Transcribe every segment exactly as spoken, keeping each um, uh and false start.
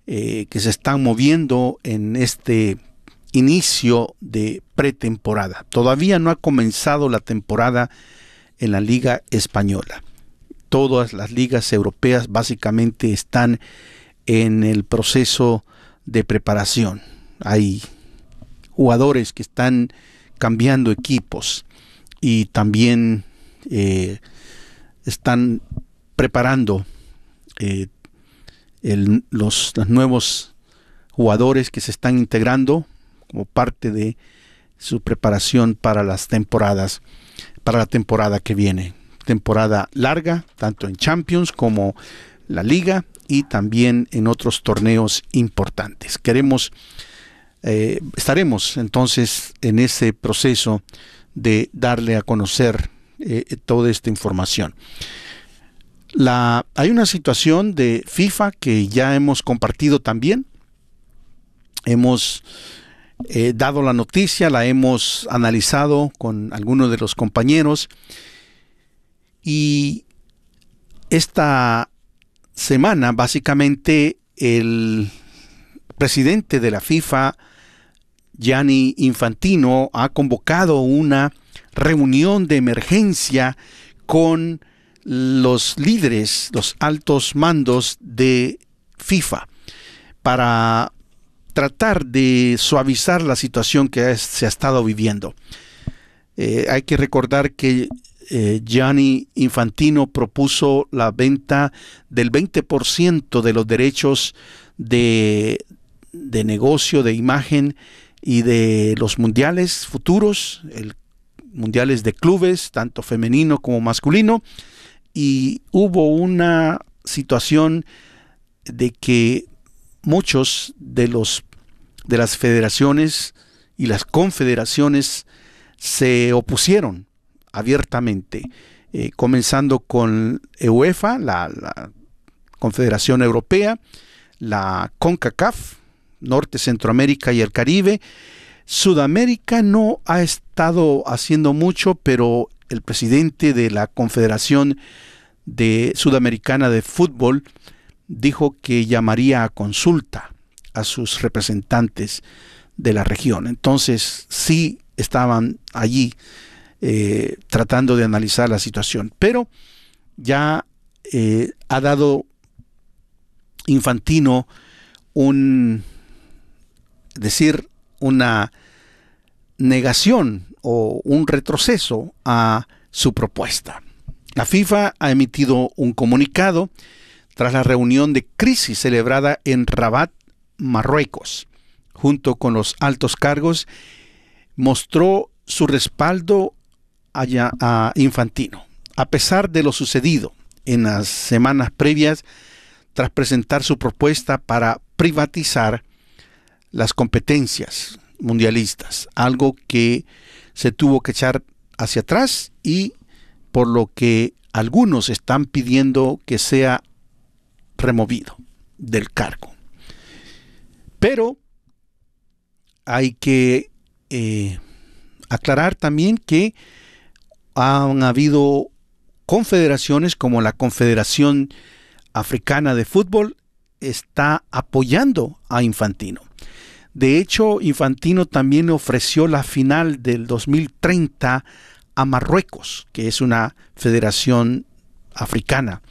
eh, que se están moviendo en este inicio de pretemporada. Todavía no ha comenzado la temporada en la Liga Española. Todas las ligas europeas básicamente están en el proceso de preparación. Hay jugadores que están cambiando equipos y también eh, están preparando eh, el, los, los nuevos jugadores que se están integrando como parte de su preparación para las temporadas, para la temporada que viene. Temporada larga, tanto en Champions como la Liga y también en otros torneos importantes. Queremos, eh, estaremos entonces en ese proceso de darle a conocer eh, toda esta información. La, hay una situación de FIFA que ya hemos compartido también. Hemos eh, dado la noticia, la hemos analizado con algunos de los compañeros. Y esta semana, básicamente, el presidente de la FIFA, Gianni Infantino, ha convocado una reunión de emergencia con los líderes, los altos mandos de FIFA, para tratar de suavizar la situación que se ha estado viviendo. Eh, hay que recordar que Eh, Gianni Infantino propuso la venta del veinte por ciento de los derechos de, de negocio, de imagen y de los mundiales futuros, el mundiales de clubes, tanto femenino como masculino, y hubo una situación de que muchos de los de las federaciones y las confederaciones se opusieron abiertamente, eh, comenzando con UEFA, la, la Confederación Europea, la CONCACAF, Norte, Centroamérica y el Caribe. Sudamérica no ha estado haciendo mucho, pero el presidente de la Confederación de Sudamericana de Fútbol dijo que llamaría a consulta a sus representantes de la región. Entonces sí estaban allí Eh, tratando de analizar la situación, pero ya eh, ha dado Infantino un decir una negación o un retroceso a su propuesta. La FIFA ha emitido un comunicado tras la reunión de crisis celebrada en Rabat, Marruecos, junto con los altos cargos, mostró su respaldo allá a Infantino, a pesar de lo sucedido en las semanas previas, tras presentar su propuesta para privatizar las competencias mundialistas, algo que se tuvo que echar hacia atrás y por lo que algunos están pidiendo que sea removido del cargo. Pero hay que eh, aclarar también que han habido confederaciones como la Confederación Africana de Fútbol está apoyando a Infantino. De hecho, Infantino también ofreció la final del dos mil treinta a Marruecos, que es una federación africana.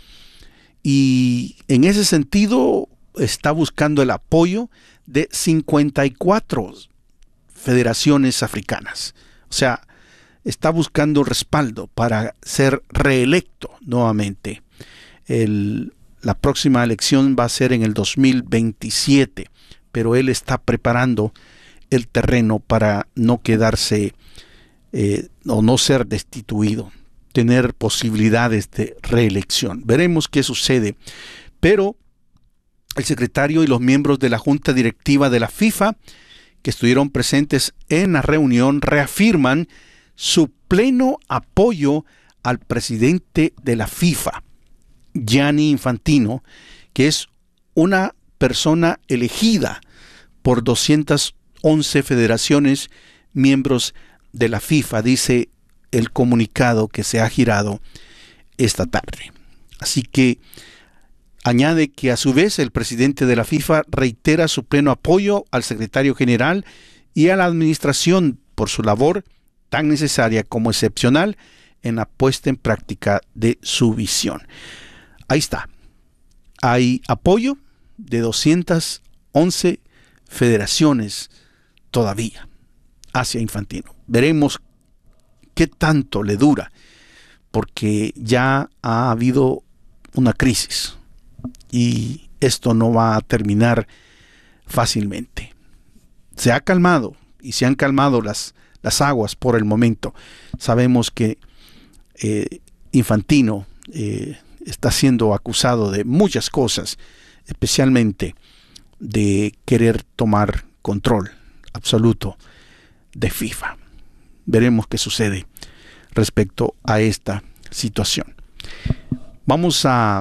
Y en ese sentido está buscando el apoyo de cincuenta y cuatro federaciones africanas. O sea, está buscando respaldo para ser reelecto nuevamente. El, la próxima elección va a ser en el dos mil veintisiete, pero él está preparando el terreno para no quedarse eh, o no ser destituido, tener posibilidades de reelección. Veremos qué sucede, pero el secretario y los miembros de la Junta Directiva de la FIFA que estuvieron presentes en la reunión reafirman su pleno apoyo al presidente de la FIFA, Gianni Infantino, que es una persona elegida por doscientas once federaciones miembros de la FIFA, dice el comunicado que se ha girado esta tarde. Así que Añade que a su vez el presidente de la FIFA reitera su pleno apoyo al secretario general y a la administración por su labor tan necesaria como excepcional en la puesta en práctica de su visión. Ahí está. Hay apoyo de doscientas once federaciones todavía hacia Infantino. Veremos qué tanto le dura, porque ya ha habido una crisis y esto no va a terminar fácilmente. Se ha calmado y se han calmado las, las aguas por el momento. Sabemos que eh, Infantino eh, está siendo acusado de muchas cosas, especialmente de querer tomar control absoluto de FIFA. Veremos qué sucede respecto a esta situación. Vamos a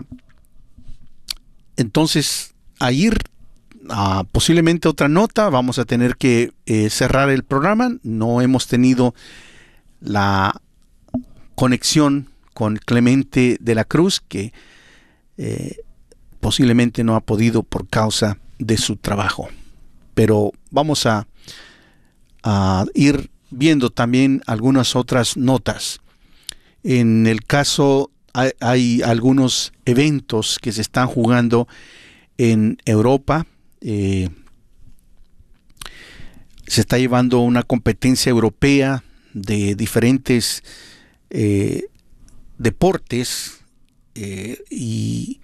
entonces a ir a posiblemente otra nota. Vamos a tener que eh, cerrar el programa. No hemos tenido la conexión con Clemente de la Cruz, que eh, posiblemente no ha podido por causa de su trabajo. Pero vamos a, a ir viendo también algunas otras notas. En el caso, hay, hay algunos eventos que se están jugando en Europa. Eh, se está llevando una competencia europea de diferentes eh, deportes eh, y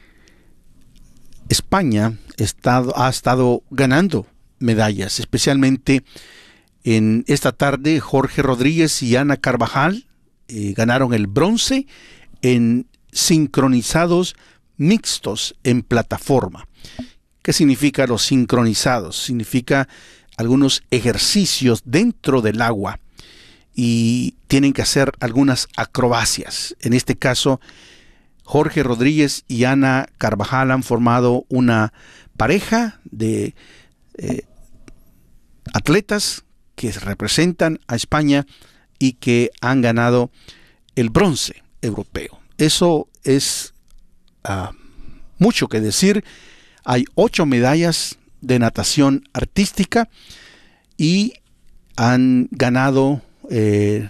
España está, ha estado ganando medallas, especialmente en esta tarde. Jorge Rodríguez y Ana Carvajal eh, ganaron el bronce en sincronizados mixtos en plataforma. ¿Qué significa los sincronizados? Significa algunos ejercicios dentro del agua y tienen que hacer algunas acrobacias. En este caso, Jorge Rodríguez y Ana Carvajal han formado una pareja de eh, atletas que representan a España y que han ganado el bronce europeo. Eso es uh, mucho que decir. Hay ocho medallas de natación artística y han ganado eh,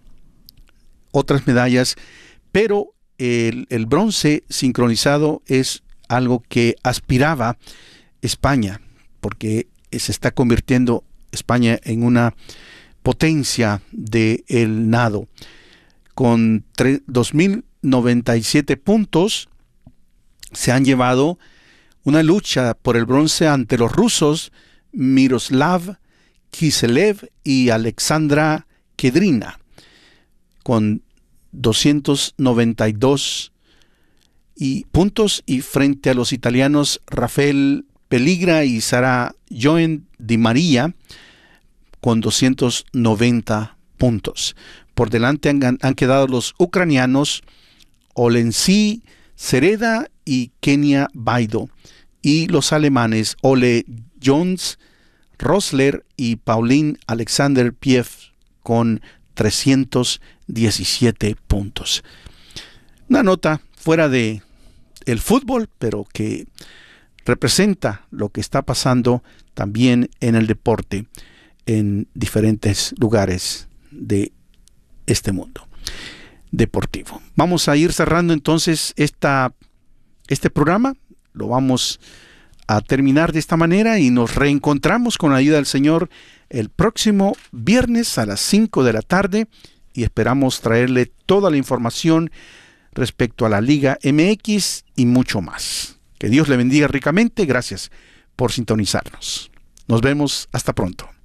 otras medallas, pero el, el bronce sincronizado es algo que aspiraba España, porque se está convirtiendo España en una potencia del nado. Con dos mil noventa y siete puntos se han llevado una lucha por el bronce ante los rusos Miroslav Kiselev y Alexandra Kedrina, con doscientos noventa y dos y puntos, y frente a los italianos Rafael Peligra y Sara Joen Di Maria con doscientos noventa puntos. Por delante han, han quedado los ucranianos Olensi Sereda y Kenia Baido, y los alemanes Ole Jones Rosler y Pauline Alexander Pief con trescientos diecisiete puntos. Una nota fuera de el fútbol, pero que representa lo que está pasando también en el deporte en diferentes lugares de este mundo deportivo. Vamos a ir cerrando entonces esta, este programa. Lo vamos a terminar de esta manera y nos reencontramos con la ayuda del Señor el próximo viernes a las cinco de la tarde, y esperamos traerle toda la información respecto a la Liga M X y mucho más. Que Dios le bendiga ricamente. Gracias por sintonizarnos. Nos vemos hasta pronto.